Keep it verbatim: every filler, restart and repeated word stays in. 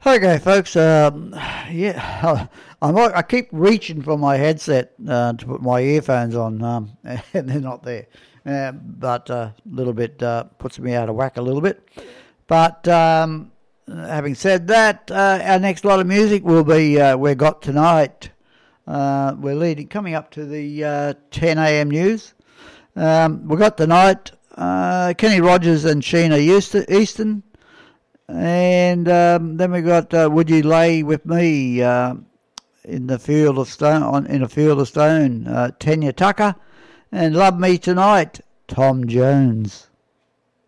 Okay, folks. Um, yeah, I might, I keep reaching for my headset uh, to put my earphones on, um, and they're not there. Uh, but a uh, little bit uh, puts me out of whack a little bit. But um, having said that, uh, our next lot of music will be uh, "We Got Tonight." Uh, we're leading, coming up to the uh, ten a m news. Um, we got tonight uh, Kenny Rogers and Sheena Easton. And um, then we got uh, "Would You Lay With Me" uh, in the field of stone, on, in a field of stone, uh, Tanya Tucker, and "Love Me Tonight," Tom Jones.